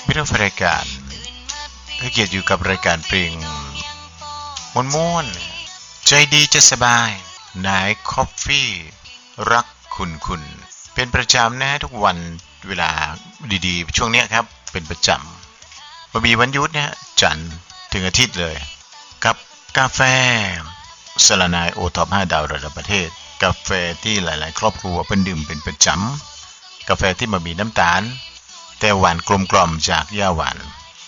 พี่น้องรายการให้เกียรติอยู่กับรายการเพลงม่วนๆใจดีจะสบายนายคอฟฟี่รักคุณเป็นประจำนะทุกวันเวลาดีๆช่วงนี้ครับเป็นประจำมีวันหยุดนะจันทร์ถึงอาทิตย์เลยกับกาแฟสลานายโอท็อป5 ดาวระดับประเทศกาแฟที่หลายๆครอบครัวเป็นดื่มเป็นประจำกาแฟที่ไม่มีน้ำตาลแต่หวานกลมกล่อมจากหญ้าหวาน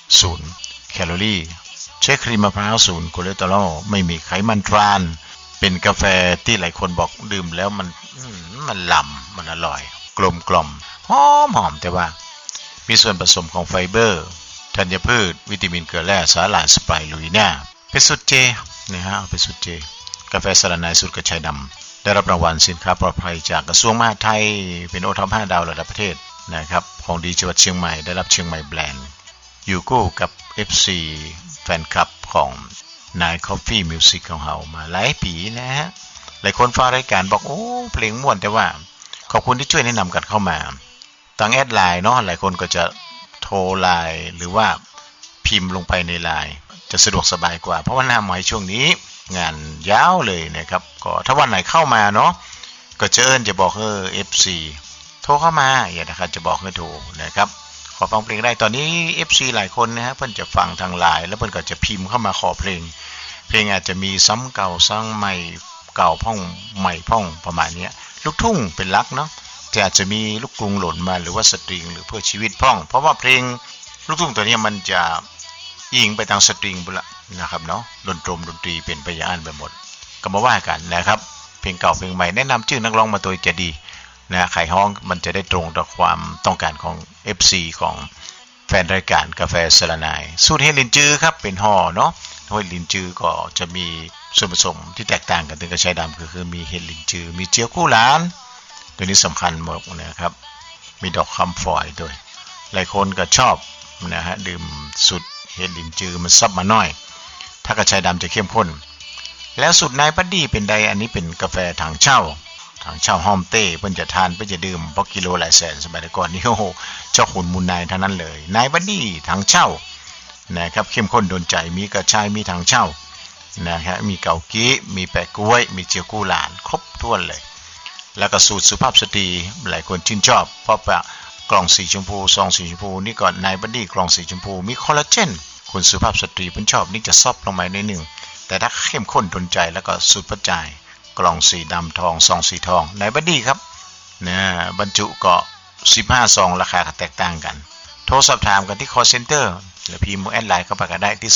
0 แคลอรี่ใช้ครีมมะพร้าว0 คอเลสเตอรอลไม่มีไขมันทรานเป็นกาแฟที่หลายคนบอกดื่มแล้วมันล้ำมันอร่อยกลมกล่อมหอมแต่ว่ามีส่วนผสมของไฟเบอร์ธัญพืชวิตามินเกลือแร่สาหร่ายสไปรูลิน่าเป็นสูตรเจนะฮะเอาเป็นสูตรเจกาแฟสลานายสูตรกระชายดำได้รับรางวัลสินค้าปลอดภัยจากกระทรวงมหาดไทยเป็นโอท็อป5 ดาวระดับประเทศนะครับของดีจังหวัดเชียงใหม่ได้รับเชียงใหม่แบรนด์อยู่คู่กับ FC แฟนคลับของนาย Coffee Music ของเรามาหลายปีนะฮะหลายคนฟังรายการบอกโอ้เพลงม่วนแต่ว่าขอบคุณที่ช่วยแนะนำกันเข้ามาทางแอดไลน์เนาะหลายคนก็จะโทรไลน์หรือว่าพิมพ์ลงไปในไลน์จะสะดวกสบายกว่าเพราะว่าหน้าหมายช่วงนี้งานยาวเลยนะครับก็ถ้าวันไหนเข้ามาเนาะก็จะบอกFC โทรเข้ามาอย่านะครับจะบอกให้โทรนะครับขอฟังเพลงได้ตอนนี้ FC หลายคนนะฮะเพิ่นจะฟังทางไลน์แล้วเพิ่นก็จะพิมพ์เข้ามาขอเพลงอาจจะมีซ้ำเก่าซ้ำใหม่เก่าพ่องใหม่พ่องประมาณนี้ลูกทุ่งเป็นหลักเนาะแต่อาจจะมีลูกกรุงหล่นมาหรือว่าสตริงหรือเพื่อชีวิตพ่องเพราะว่าเพลงลูกทุ่งตัวนี้มันจะอิงไปทางสตริงพุ่นละนะครับเนาะดนตรีเป็นไปอย่างไปหมดก็มาว่ากันนะครับเพลงเก่าเพลงใหม่แนะนำชื่อนักร้องมาตัวจะดีนะไขห้องมันจะได้ตรงต่อความต้องการของ FC ของแฟนรายการกาแฟสลานายสูตรเฮลินจือครับเป็นห่อเนาะเฮลินจือก็จะมีส่วนผสมที่แตกต่างกันถึงกระชายดำคือมีเฮลินจือมีเจียวกู้หลานตัวนี้สำคัญหมดนะครับมีดอกคำฝอยด้วยหลายคนก็ชอบนะฮะดื่มสูตรเฮลินจือมันซับมาหน่อยถ้ากระชายดำจะเข้มข้นแล้วสูตรนายบัดดี้เป็นใดอันนี้เป็นกาแฟถังเช่าฮอมเต้เพิ่นจะทานเพิ่นจะดื่มเพราะกิโลหลายแสนสมัยก่อนนี่โอ้โหเจ้าขุนมูลนายทั้งนั้นเลยนายบัดดี้ถังเช่านะครับเข้มข้นโดนใจมีกระชายมีถังเช่านะฮะมีเกากี้มีแปะกล้วยมีเจียวกู้หลานครบถ้วนเลยแล้วก็สูตรสุภาพสตรีหลายคนชื่นชอบเพราะว่ากล่องสีชมพูซองสีชมพูนี่ก่อนนายบัดดี้กล่องสีชมพูมีคอลลาเจนคุณสุภาพสตรีเพิ่นชอบนี่จะซอบลงมาหน่อยนึงแต่ถ้าเข้มข้นโดนใจแล้วก็สูตรประจายกล่องสีดำทองซองสีทองนายบัดดี้ครับนะบรรจุก็15ซองราคาแตกต่างกันโทรสอบถามกันที่ call center หรือพิมพ์แอดไลน์เข้าไปก็ได้ที่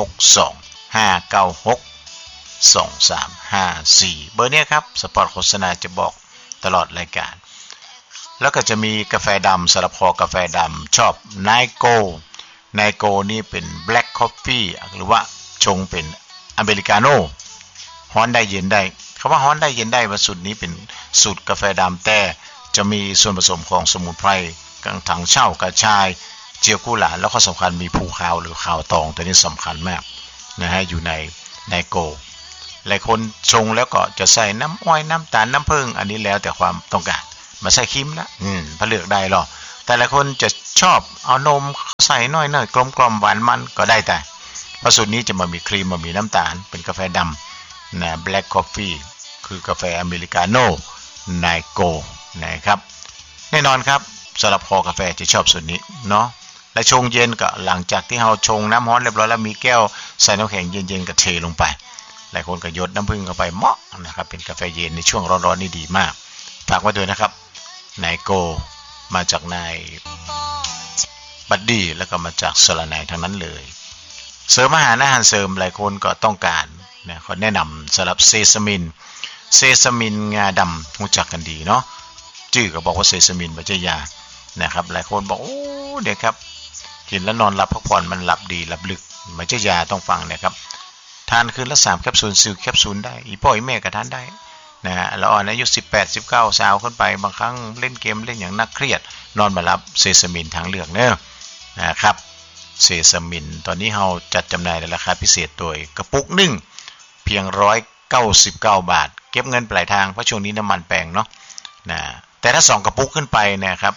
0625962354เบอร์นี้ครับสปอตโฆษณาจะบอกตลอดรายการแล้วก็จะมีกาแฟดำสำหรับคอกาแฟดำชอบไนโก้นี่เป็น black coffee หรือว่าชงเป็นอเมริกาโน่ฮ้อนได้เย็นได้คำว่าฮ้อนได้เย็นได้ว่าสูตรนี้เป็นสูตรกาแฟดำแต่จะมีส่วนผสมของสมุนไพรกังถังเช่ากระชายเจียวกู้หลานแล้วก็สำคัญมีภูขาวหรือขาวตองตัวนี้สำคัญมากนะฮะอยู่ในไนโก้หลายคนชงแล้วก็จะใส่น้ำอ้อยน้ำตาลน้ำผึ้งอันนี้แล้วแต่ความต้องการมาใส่ครีมละพอเลือกได้หรอแต่หลายคนจะชอบเอานมใส่น้อยๆกลมๆหวานมันก็ได้แต่เพราะสูตรนี้จะมามีครีมมามีน้ำตาลเป็นกาแฟดำนะ Black Coffee คือกาแฟอเมริกาโน่ไนโก้นะครับแน่นอนครับสำหรับคอกาแฟจะชอบสูตรนี้เนาะและชงเย็นก็หลังจากที่เราชงน้ำร้อนเรียบร้อยแล้วมีแก้วใส่น้ำแข็งเย็นๆก็เทลงไปหลายคนก็ยดน้ำผึ้งเข้าไปเหมาะนะครับเป็นกาแฟเย็นในช่วงร้อนๆนี่ดีมากฝากไว้ด้วยนะครับไนโก้มาจากนายบัดดี้แล้วก็มาจากสลานายทั้งนั้นเลยเสริมอาหารเสริมหลายคนก็ต้องการนะเขาแนะนำสำหรับเซซามินงาดำรู้จักกันดีเนาะชื่อก็บอกว่าเซซามินไม่ใช่ยานะครับหลายคนบอกโอ้เดี๋ยวครับกินแล้วนอนหลับพักผ่อนมันหลับดีหลับลึกไม่ใช่ยาต้องฟังนะครับทานคืนละ3 แคปซูล10 แคปซูลได้อีพ่ออีแม่ก็ทานได้นะฮะแล้วอ่อนอายุ18 19สาวขึ้นไปบางครั้งเล่นเกมเล่นอย่างนักเครียดนอนมารับเซซามินทางเลือกเนอะนะครับเซซามินตอนนี้เราจัดจำหน่ายในราคาพิเศษโดยกระปุกนึงเพียง199 บาทเก็บเงินปลายทางเพราะช่วงนี้น้ำมันแพงเนาะนะแต่ถ้า2 กระปุกขึ้นไปนะครับ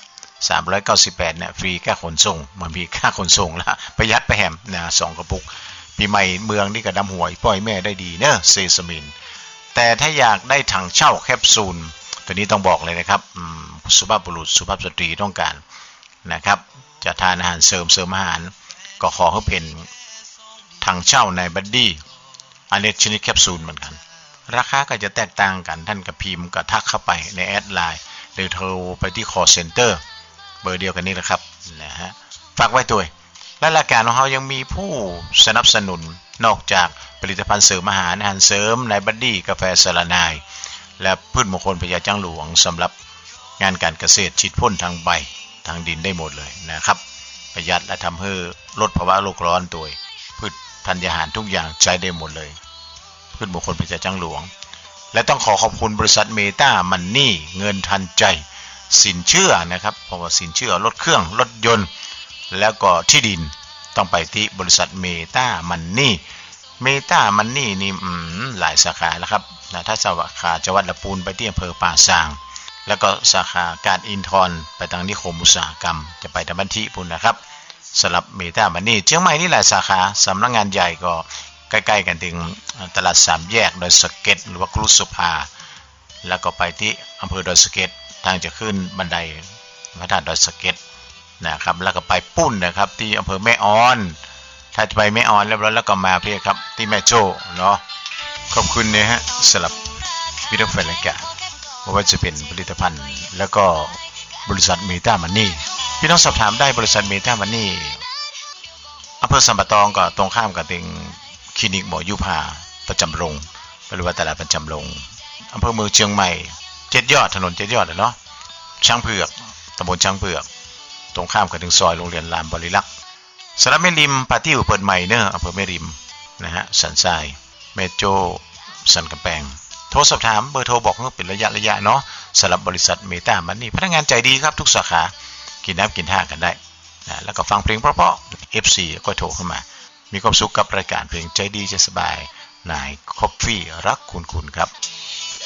398เนี่ยฟรีค่าขนส่งมันมีค่าขนส่งละประหยัดไปแฮมนะ2กระปุกปีใหม่เมืองนี่ก็ดำหวยปล่อยแม่ได้ดีเนอะเซซามินแต่ถ้าอยากได้ถังเช่าแคปซูลตัวนี้ต้องบอกเลยนะครับสุภาพบุรุษสุภาพสตรีต้องการนะครับจะทานอาหารเสริมอาหารก็ขอให้เป็นถังเช่าในบัดดี้อันนี้ชนิดแคปซูลเหมือนกันราคาก็จะแตกต่างกันท่านกับพิมพ์ก็ทักเข้าไปในแอดไลน์หรือโทรไปที่ call center เบอร์เดียวกันนี่แหละครับนะฮะฝากไว้ด้วยและรายการของเรายังมีผู้สนับสนุนนอกจากผลิตภัณฑ์เสริมอาหารเสริมในบัดดี้กาแฟสะระนายและพืชมงคลพญาจังหลวงสำหรับงานการเกษตรฉีดพ่นทางใบทางดินได้หมดเลยนะครับประหยัดและทำให้ลดภาวะโลกร้อนตัวพืชธัญญาหารทุกอย่างใช้ได้หมดเลยพืชมงคลพญาจังหลวงและต้องขอบคุณบริษัทเมตามันนี่เงินทันใจสินเชื่อนะครับเพราะว่าสินเชื่อรถเครื่องรถยนต์แล้วก็ที่ดินต้องไปที่บริษัทเมตามันนี่นี่หลายสาขาแล้วครับนะถ้าสาขาจังหวัดลำพูนไปที่อำเภอป่าซางแล้วก็สาขาการอินทรไปทางนิคมอุตสาหกรรมจะไปทางบันทิพุ่นนะครับสำหรับเมตามันนี่เชียงใหม่นี่หลายสาขาสำนักงานใหญ่ก็ใกล้ๆกันถึงตลาดสามแยกดอยสะเก็ดหรือว่าครุสุภาแล้วก็ไปที่อำเภอดอยสะเก็ดทางจะขึ้นบันไดพระธาตุดอยสะเก็ดนะครับแล้วก็ไปปุ้นนะครับที่อำเภอแม่ออนถ้าจะไปแม่ออนแล้วก็มาเพี่ครับที่แม่โจ้เนาะขอบคุณนะฮะสำหรับวิดีโอแฟนรายการว่าจะเป็นผลิตภัณฑ์แล้วก็บริษัทเมตามันนี่พี่น้องสอบถามได้บริษัทเมตามันนี่อำเภอสัมปะตองก็ตรงข้ามกับติงคลินิกหมอยุพาประจำโรงหรือว่าตลาดประจำโรงอำเภอเมืองเชียงใหม่7 ยอดถนน7 ยอดเนาะช้างเผือกตำบลช้างเผือกตรงข้ามกับถึงซอยโรงเรียนลานบริลักษ์สระแม่ริมปาติ้วเปิดใหม่เนอะอำเภอแม่ริมนะฮะสันทรายแม่โจ้สันกำแพงโทรสอบถามเบอร์โทรบอกให้เป็นระยะเนาะสำหรับบริษัทเมตามันนี่พนักงานใจดีครับทุกสาขากินน้ำกินท่ากันได้นะแล้วก็ฟังเพลงเพราะๆ FC ก็โทรเข้ามามีความสุขกับรายการเพลงใจดีใจสบายนายคอฟฟี่รักคุณครับ